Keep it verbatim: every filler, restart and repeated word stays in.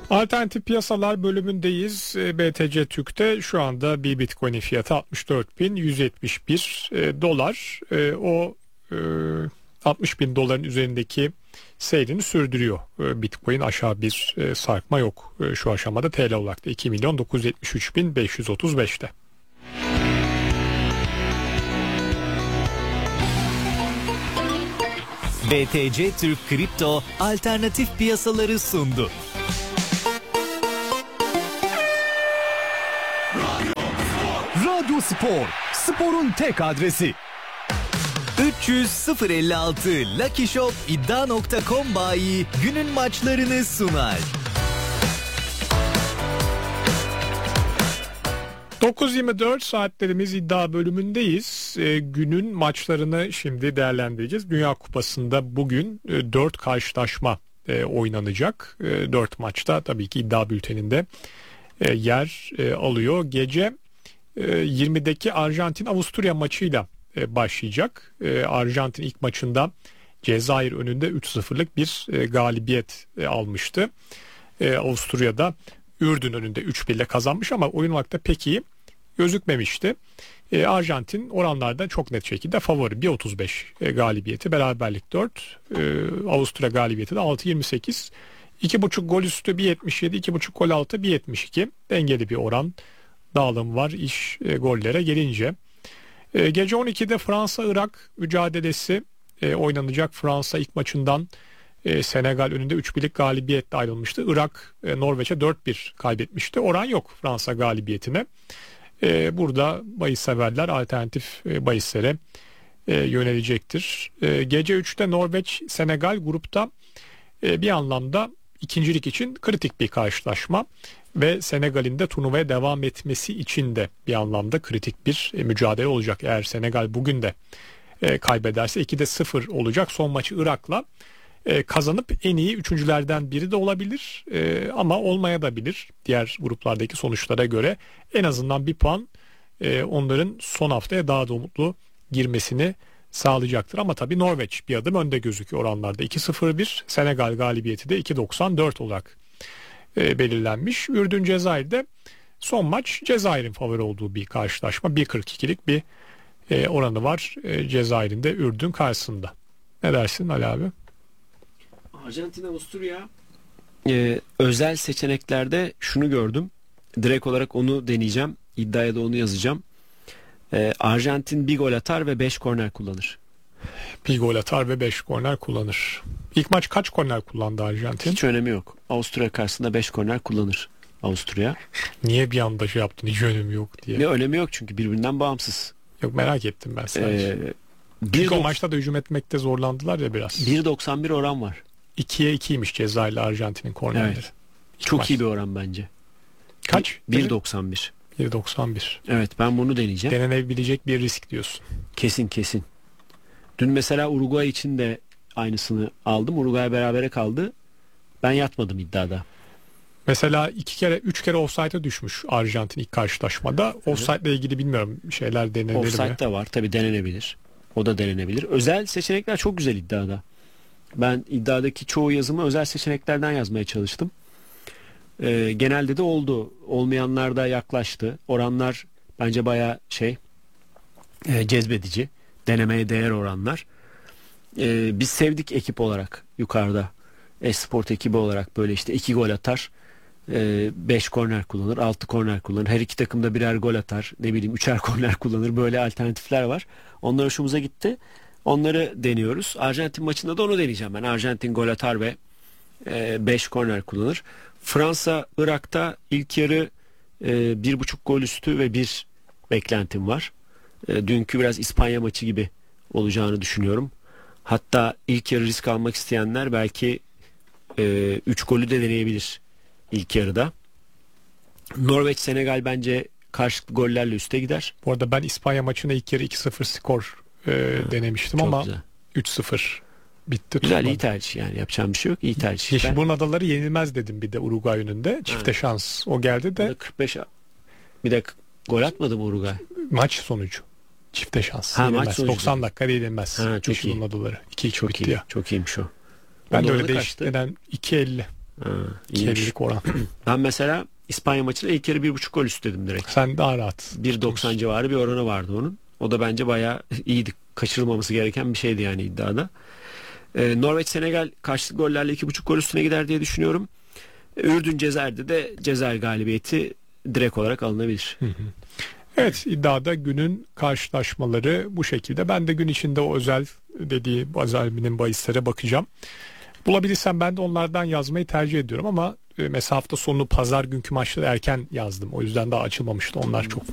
Alternatif piyasalar bölümündeyiz. B T C Türk'te şu anda bir Bitcoin'in fiyatı altmış dört bin yüz yetmiş bir e, dolar. E, o e, altmış bin doların üzerindeki seyrini sürdürüyor. E, Bitcoin aşağı bir e, sarkma yok. E, şu aşamada T L olarak da iki milyon dokuz yüz yetmiş üç bin beş yüz otuz beşte. B T C Türk Kripto alternatif piyasaları sundu. Radyo Spor, sporun tek adresi. üç yüz sıfır elli altı Lucky Shop iddia nokta com bayi günün maçlarını sunar. dokuz yirmi dört saatlerimiz iddia bölümündeyiz. E, günün maçlarını şimdi değerlendireceğiz. Dünya Kupası'nda bugün e, dört karşılaşma e, oynanacak. E, dört maçta tabii ki iddia bülteninde e, yer e, alıyor. Gece e, yirmideki Arjantin-Avusturya maçıyla e, başlayacak. E, Arjantin ilk maçında Cezayir önünde üç sıfırlık bir e, galibiyet e, almıştı. E, Avusturya'da Ürdün önünde üç bir ile kazanmış ama oyun vakti pek iyi gözükmemişti. E, Arjantin oranlarda çok net şekilde favori. bir otuz beş e, galibiyeti, beraberlik dört. E, Avusturya galibiyeti de altı yirmi sekiz. iki buçuk gol üstü bir yetmiş yedi, iki buçuk gol altı bir yetmiş iki. Dengeli bir oran dağılım var iş e, gollere gelince. E, gece on ikide Fransa-Irak mücadelesi e, oynanacak. Fransa ilk maçından E, Senegal önünde üç birlik galibiyetle ayrılmıştı. Irak e, Norveç'e dört bir kaybetmişti. Oran yok Fransa galibiyetine. E, burada bahis severler alternatif e, bahislere e, yönelecektir. E, gece üçte Norveç Senegal grupta e, bir anlamda ikincilik için kritik bir karşılaşma ve Senegal'in de turnuvaya devam etmesi için de bir anlamda kritik bir e, mücadele olacak. Eğer Senegal bugün de e, kaybederse ikide sıfır olacak. Son maçı Irak'la Ee, kazanıp en iyi üçüncülerden biri de olabilir ee, ama olmaya da bilir diğer gruplardaki sonuçlara göre. En azından bir puan e, onların son haftaya daha da umutlu girmesini sağlayacaktır. Ama tabii Norveç bir adım önde gözüküyor oranlarda. iki sıfır bir, Senegal galibiyeti de iki doksan dört olarak e, belirlenmiş. Ürdün Cezayir'de son maç Cezayir'in favori olduğu bir karşılaşma. bir kırk ikilik bir e, oranı var e, Cezayir'in de Ürdün karşısında. Ne dersin Ali abi? Arjantin, Avusturya ee, özel seçeneklerde şunu gördüm. Direkt olarak onu deneyeceğim. İddiaya da onu yazacağım. Ee, Arjantin bir gol atar ve beş korner kullanır. Bir gol atar ve beş korner kullanır. İlk maç kaç korner kullandı Arjantin? Hiç önemi yok. Avusturya karşısında beş korner kullanır Avusturya. Niye bir anda şey yaptın, hiç önemi yok diye? Ne önemi yok çünkü birbirinden bağımsız. Yok, merak ettim ben sadece. Ee, Çünkü o maçta da hücum etmekte zorlandılar ya biraz. bir doksan bir oran var. ikiye ikiymiş Cezayir ile Arjantin'in kornerleri. Evet. Çok maç. iyi bir oran bence. Kaç? bir doksan bir. bir doksan bir. Evet, ben bunu deneyeceğim. Denenebilecek bir risk diyorsun. Kesin kesin. Dün mesela Uruguay için de aynısını aldım. Uruguay berabere kaldı. Ben yatmadım iddiada. Mesela iki kere, üç kere offside'a düşmüş Arjantin ilk karşılaşmada. Offside ile ilgili bilmiyorum, şeyler denenebilir mi? Offside de var. Tabii denenebilir. O da denenebilir. Özel seçenekler çok güzel iddiada. Ben iddiadaki çoğu yazımı özel seçeneklerden yazmaya çalıştım. Ee, genelde de oldu. Olmayanlar da yaklaştı. Oranlar bence baya şey e, cezbedici. Denemeye değer oranlar. Ee, biz sevdik ekip olarak yukarıda. Esport ekibi olarak böyle işte iki gol atar. beş korner kullanır. altı korner kullanır. Her iki takım da birer gol atar. Ne bileyim üçer korner kullanır. Böyle alternatifler var. Onlar hoşumuza gitti. Onları deniyoruz. Arjantin maçında da onu deneyeceğim ben. Arjantin gol atar ve beş korner kullanır. Fransa Irak'ta ilk yarı bir buçuk gol üstü ve bir beklentim var. E, dünkü biraz İspanya maçı gibi olacağını düşünüyorum. Hatta ilk yarı risk almak isteyenler belki üç golü de deneyebilir ilk yarıda. Norveç Senegal bence karşılıklı gollerle üste gider. Bu arada ben İspanya maçına ilk yarı iki sıfır skor e, denemiştim. Çok ama güzel. üç sıfır bitti. Güzel, iyi tercih yani, yapacağım bir şey yok, iyi tercih. Yeşilburnu Adaları yenilmez dedim bir de Uruguay önünde. Çifte ha. şans o geldi de. kırk beş bir de gol atmadı mı Uruguay? Maç sonucu. Çifte şans. Ha, maç sonucu. doksan dakika yenilmez. Ha, çok iyi. Adaları. iki iki çok bitti iyi. ya. Çok iyiymiş o. Ben de öyle değiştirden iki elli. Ha, iyiymiş. Çevirilik oran. Ben mesela İspanya maçına ilk yarı bir buçuk gol üstledim direkt. Sen daha rahat. bir doksan civarı bir oranı vardı onun. O da bence bayağı iyiydi. Kaçırılmaması gereken bir şeydi yani iddiada. Ee, Norveç-Senegal karşılıklı gollerle iki buçuk gol üstüne gider diye düşünüyorum. Ürdün Cezayir'de de Cezayir galibiyeti direkt olarak alınabilir. Hı hı. Evet, iddiada günün karşılaşmaları bu şekilde. Ben de gün içinde o özel dediği Azalmi'nin bahislere bakacağım. Bulabilirsem ben de onlardan yazmayı tercih ediyorum ama e, mesela hafta sonu pazar günkü maçları erken yazdım. O yüzden daha açılmamıştı onlar çok